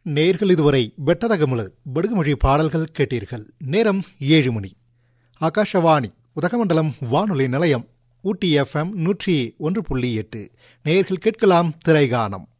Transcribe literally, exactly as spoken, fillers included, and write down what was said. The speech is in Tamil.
நேர்கள் இதுவரை வெட்டதகமுழு படுகுமொழி பாடல்கள் கேட்டீர்கள். நேரம் ஏழு மணி. ஆகாஷவாணி உதகமண்டலம் வானொலி நிலையம் ஊட்டி எஃப்எம் நூற்றி ஒன்று புள்ளி எட்டு. நேர்கள் கேட்கலாம் திரைகானம்.